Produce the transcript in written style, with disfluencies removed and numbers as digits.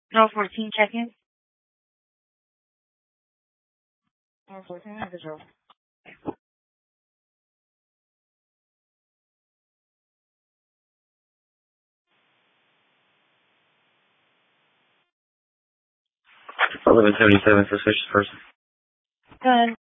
No 14 check-in. No 14 has a Joe. 1177, suspicious person. Good.